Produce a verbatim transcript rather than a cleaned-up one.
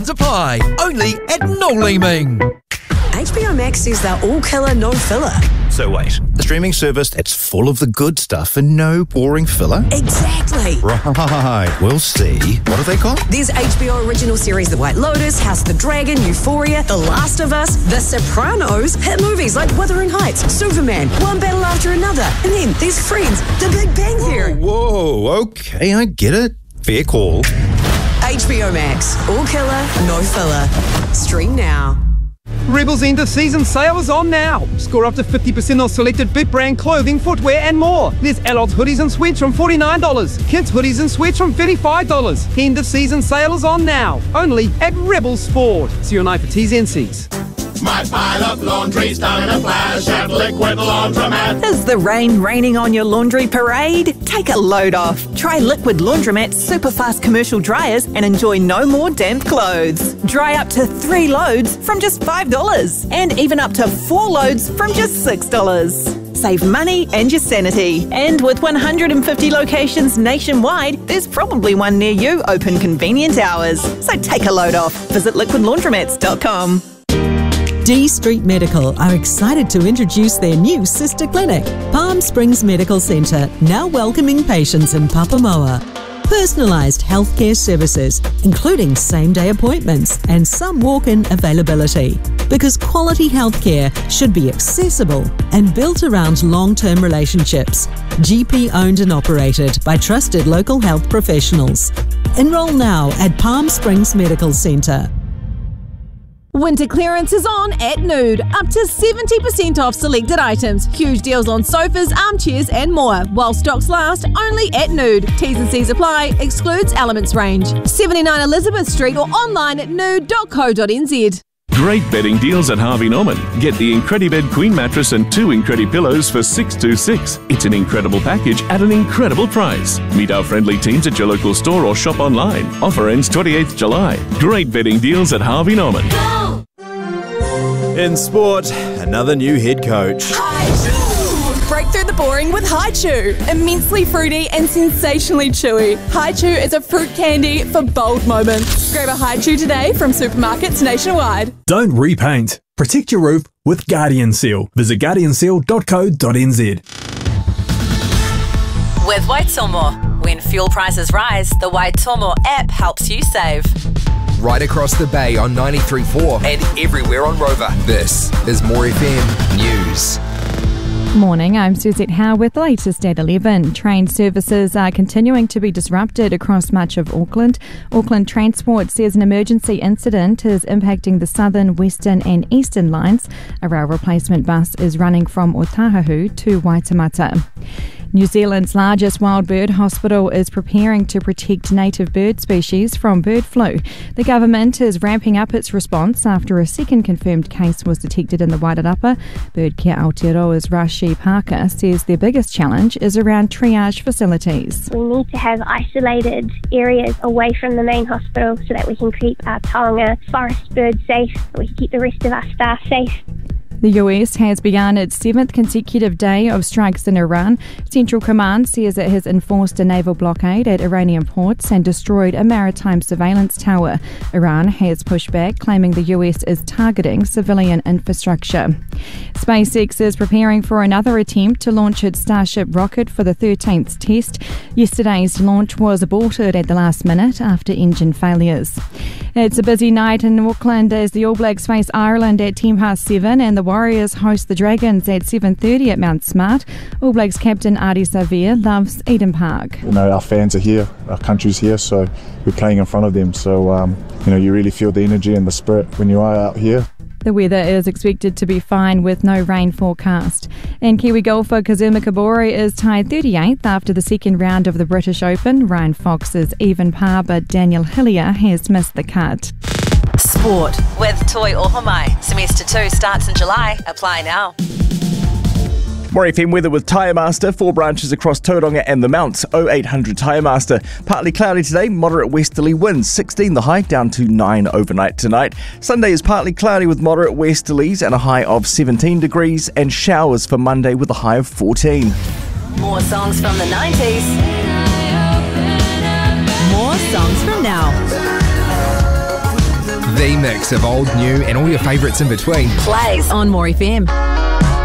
Restrictions apply. Only at Noliming. H B O Max says they're all killer, no filler. So wait, the streaming service that's full of the good stuff and no boring filler? Exactly. Right, we'll see. What are they called? There's H B O original series The White Lotus, House of the Dragon, Euphoria, The Last of Us, The Sopranos, hit movies like Wuthering Heights, Superman, one battle after another, and then there's Friends, The Big Bang Theory. Whoa, whoa, okay, I get it. Fair call. H B O Max, all killer, no filler. Stream now. Rebel's end of season sale is on now. Score up to fifty percent off selected Bit brand clothing, footwear and more. There's adults hoodies and sweats from forty-nine dollars. Kids hoodies and sweats from thirty-five dollars. End of season sale is on now. Only at Rebel Sport. See your night for T's and C's. My pile of laundry's done in a flash at Liquid Laundromat. Is the rain raining on your laundry parade? Take a load off. Try Liquid Laundromat's super fast commercial dryers and enjoy no more damp clothes. Dry up to three loads from just five dollars and even up to four loads from just six dollars. Save money and your sanity. And with one hundred fifty locations nationwide, there's probably one near you open convenient hours. So take a load off. Visit liquid laundromats dot com. D Street Medical are excited to introduce their new sister clinic, Palm Springs Medical Centre, now welcoming patients in Papamoa. Personalised healthcare services, including same-day appointments and some walk-in availability. Because quality healthcare should be accessible and built around long-term relationships. G P owned and operated by trusted local health professionals. Enroll now at Palm Springs Medical Centre. Winter clearance is on at Nude. Up to seventy percent off selected items. Huge deals on sofas, armchairs and more. While stocks last, only at Nude. T's and C's apply. Excludes Elements range. seventy-nine Elizabeth Street or online at nude dot co dot n z. Great bedding deals at Harvey Norman. Get the Incredibed Queen mattress and two Incredi pillows for six two six. It's an incredible package at an incredible price. Meet our friendly teams at your local store or shop online. Offer ends twenty-eighth of July. Great bedding deals at Harvey Norman. In sport, another new head coach. Break through the boring with Haichu. Immensely fruity and sensationally chewy. Haichu is a fruit candy for bold moments. Grab a Haichu today from supermarkets nationwide. Don't repaint. Protect your roof with Guardian Seal. Visit guardian seal dot co dot n z. With Waitomo, when fuel prices rise, the Waitomo app helps you save. Right across the bay on ninety-three point four and everywhere on Rover. This is More F M News. Morning, I'm Suzette Howe with the latest at eleven. Train services are continuing to be disrupted across much of Auckland. Auckland Transport says an emergency incident is impacting the southern, western and eastern lines. A rail replacement bus is running from Otahuhu to Waitemata. New Zealand's largest wild bird hospital is preparing to protect native bird species from bird flu. The government is ramping up its response after a second confirmed case was detected in the Wairarapa. Birdcare Aotearoa's Rashi Parker says their biggest challenge is around triage facilities. We need to have isolated areas away from the main hospital so that we can keep our taonga forest birds safe, we can keep the rest of our staff safe. The U S has begun its seventh consecutive day of strikes in Iran. Central Command says it has enforced a naval blockade at Iranian ports and destroyed a maritime surveillance tower. Iran has pushed back, claiming the U S is targeting civilian infrastructure. SpaceX is preparing for another attempt to launch its Starship rocket for the thirteenth test. Yesterday's launch was aborted at the last minute after engine failures. It's a busy night in Auckland as the All Blacks face Ireland at ten past seven and the Warriors host the Dragons at seven thirty at Mount Smart. All Blacks captain Ardie Savea loves Eden Park. You know, our fans are here, our country's here, so we're playing in front of them. So, um, you know, you really feel the energy and the spirit when you are out here. The weather is expected to be fine with no rain forecast. And Kiwi golfer Kazuma Kabori is tied thirty-eighth after the second round of the British Open. Ryan Fox is even par, but Daniel Hillier has missed the cut. Sport with Toi Ohomai. Semester two starts in July. Apply now. More F M weather with Tyre Master, four branches across Tauranga and the Mounts, oh eight hundred Tyre Master. Partly cloudy today, moderate westerly winds, sixteen the high, down to nine overnight tonight. Sunday is partly cloudy with moderate westerlies and a high of seventeen degrees, and showers for Monday with a high of fourteen. More songs from the nineties. More songs from now. The mix of old, new, and all your favourites in between. Plays on More F M.